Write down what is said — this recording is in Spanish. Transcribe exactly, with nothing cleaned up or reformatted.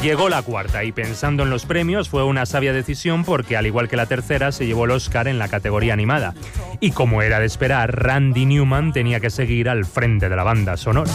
Llegó la cuarta y pensando en los premios fue una sabia decisión porque al igual que la tercera se llevó el Oscar en la categoría animada. Y como era de esperar, Randy Newman tenía que seguir al frente de la banda sonora.